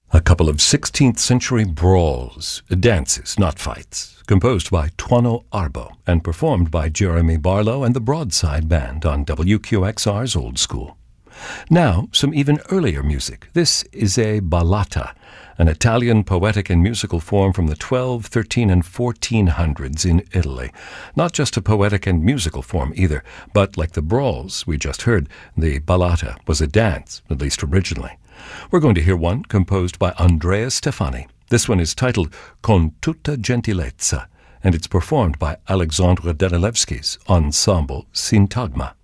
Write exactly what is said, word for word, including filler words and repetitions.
A couple of sixteenth century brawls, dances, not fights, composed by Tuono Arbo and performed by Jeremy Barlow and the Broadside Band on W Q X R's Old School. Now, some even earlier music. This is a ballata, an Italian poetic and musical form from the twelve, thirteen, and fourteen hundreds in Italy. Not just a poetic and musical form either, but like the brawls we just heard, the ballata was a dance, at least originally. We're going to hear one composed by Andrea Stefani. This one is titled Con tutta gentilezza, and it's performed by Alexandra Danilevsky's ensemble Syntagma.